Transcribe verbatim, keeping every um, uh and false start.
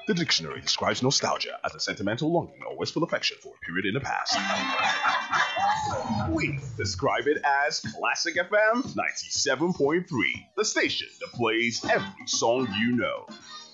The dictionary describes nostalgia as a sentimental longing or wistful affection for a period in the past. We describe it as Classic F M ninety-seven point three, the station that plays every song you know.